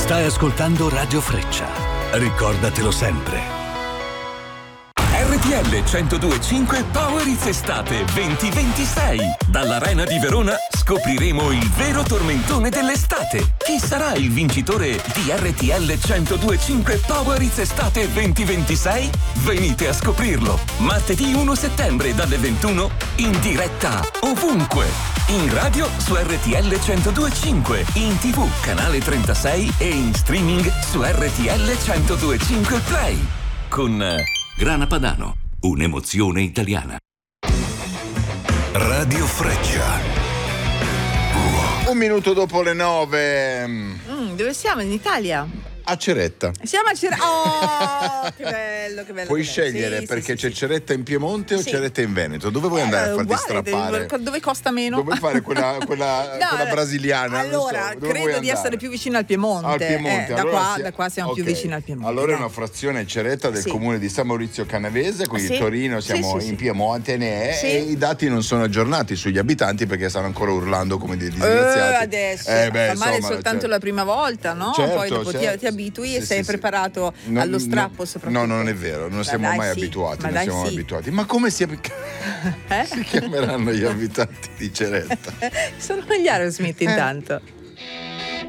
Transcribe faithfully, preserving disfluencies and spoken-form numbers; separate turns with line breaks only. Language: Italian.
Stai ascoltando Radio Freccia. Ricordatelo sempre.
R T L centodue e cinque Power It's Estate venti ventisei. Dall'Arena di Verona scopriremo il vero tormentone dell'estate. Chi sarà il vincitore di R T L centodue e cinque Power It's Estate venti ventisei? Venite a scoprirlo. Martedì primo settembre dalle ventuno in diretta ovunque. In radio su R T L centodue e cinque, in tivù canale trentasei e in streaming su R T L centodue e cinque Play. Con
Grana Padano, un'emozione italiana. Radio Freccia.
Un minuto dopo le nove.
Mm, dove siamo? In Italia?
A Ceretta.
Siamo a Ceretta. Oh, che bello, che bello.
Puoi
che bello.
scegliere
Sì,
perché
sì,
c'è
sì.
Ceretta in Piemonte o
Sì.
Ceretta in Veneto? Dove vuoi andare
Eh,
a farti
uguale,
strappare?
dove- dove costa meno?
Dove fare quella, quella,
No,
quella brasiliana? non
allora,
so. Dove vuoi
credo di
andare?
essere più vicino al Piemonte.
Al Piemonte.
Eh, da,
allora
qua,
sia-
da qua siamo
ok.
più vicini al Piemonte.
Allora è
dai.
una frazione Ceretta del
Sì.
comune di San Maurizio Canavese, quindi
Ah, sì?
Torino, siamo
Sì, sì,
in
sì.
Piemonte ne è,
Sì.
e i dati non sono aggiornati sugli abitanti perché stanno ancora urlando come dei
Eh,
disgraziati.
adesso
Eh, beh,
fa male
insomma,
soltanto
cioè-
la prima volta, no?
Certo,
Poi dopo ti-
certo.
ti, abitui e
Sì,
sei
sì, sì.
preparato
No,
allo
no,
strappo soprattutto.
No, non è vero, non
Ma
siamo
dai,
mai
sì,
abituati,
ma
non
dai,
siamo mai
sì.
abituati. Ma come si,
Eh?
si chiameranno gli abitanti di Ceretta?
Sono gli Aerosmith intanto.